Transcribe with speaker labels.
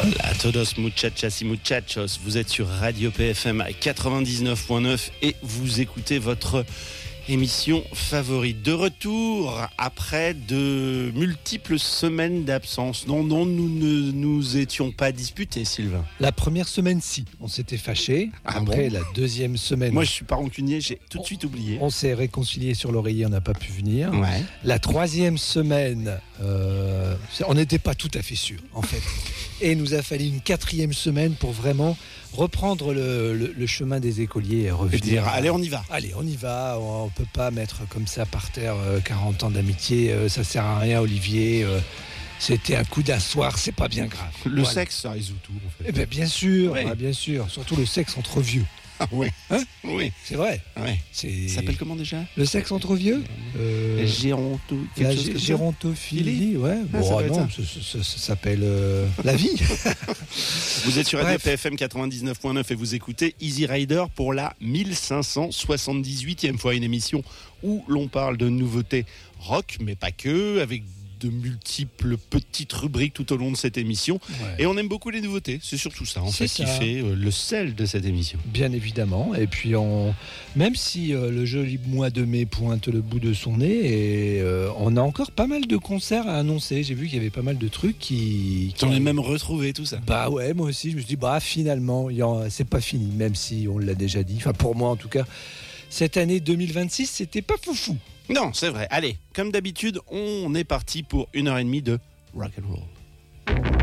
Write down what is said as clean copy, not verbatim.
Speaker 1: Hola todos muchachas y muchachos, vous êtes sur Radio PFM 99.9 et vous écoutez votre émission favorite. De retour après de multiples semaines d'absence. Non, nous ne nous étions pas disputés, Sylvain.
Speaker 2: La première semaine, si. On s'était fâchés. Après, la deuxième semaine...
Speaker 1: Moi, je suis pas rancunier, j'ai tout de suite oublié.
Speaker 2: On s'est réconciliés sur l'oreiller, on n'a pas pu venir.
Speaker 1: Ouais.
Speaker 2: La troisième semaine, on n'était pas tout à fait sûr, en fait. Et il nous a fallu une quatrième semaine pour vraiment reprendre le chemin des écoliers et revenir.
Speaker 1: Et dire, allez, on y va.
Speaker 2: Allez, on y va. On peut pas mettre comme ça par terre 40 ans d'amitié. Ça sert à rien, Olivier. C'était un coup d'un soir, c'est pas bien grave.
Speaker 1: Le sexe, ça résout tout, en fait.
Speaker 2: Eh bien, bien sûr,
Speaker 1: Oui.
Speaker 2: bien sûr. Surtout le sexe entre vieux.
Speaker 1: Ah oui.
Speaker 2: Hein
Speaker 1: Oui.
Speaker 2: C'est vrai.
Speaker 1: Ouais.
Speaker 2: Ça
Speaker 1: Ça s'appelle comment déjà?
Speaker 2: le sexe entre vieux.
Speaker 1: Quelque
Speaker 2: La
Speaker 1: chose comme ça.
Speaker 2: gérontophilie, ouais.
Speaker 1: Ah,
Speaker 2: Bon,
Speaker 1: ça doit être
Speaker 2: non, ça s'appelle la vie.
Speaker 1: Vous êtes sur Radio
Speaker 2: Bref.
Speaker 1: PFM 99.9 et vous écoutez Easy Rider pour la 1578e fois, une émission où l'on parle de nouveautés rock, mais pas que, avec de multiples petites rubriques tout au long de cette émission.
Speaker 2: Ouais.
Speaker 1: Et on aime beaucoup les nouveautés, c'est surtout ça en
Speaker 2: C'est
Speaker 1: fait qui
Speaker 2: ça.
Speaker 1: fait le sel de cette émission.
Speaker 2: Bien évidemment. Et puis, même si le joli mois de mai pointe le bout de son nez, et on a encore pas mal de concerts à annoncer. J'ai vu qu'il y avait pas mal de trucs qui
Speaker 1: On est même retrouvé tout ça.
Speaker 2: Bah ouais, moi aussi, je me suis dit, finalement, c'est pas fini, même si on l'a déjà dit. Enfin, pour moi, en tout cas, cette année 2026, c'était pas foufou.
Speaker 1: Non, c'est vrai. Allez, comme d'habitude, on est parti pour 1h30 de rock and roll.